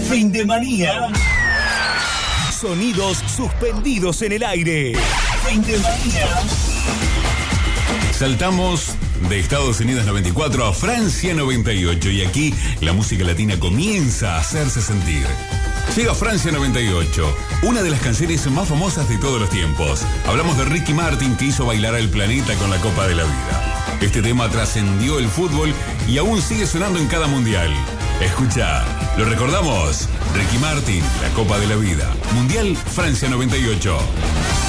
Fin de manía. Sonidos suspendidos en el aire. Fin de manía. Saltamos de Estados Unidos 94 a Francia 98 y aquí la música latina comienza a hacerse sentir. Llega Francia 98, una de las canciones más famosas de todos los tiempos. Hablamos de Ricky Martin, que hizo bailar al planeta con la Copa de la Vida. Este tema trascendió el fútbol y aún sigue sonando en cada mundial. Escucha, lo recordamos, Ricky Martin, la Copa de la Vida. Mundial Francia 98.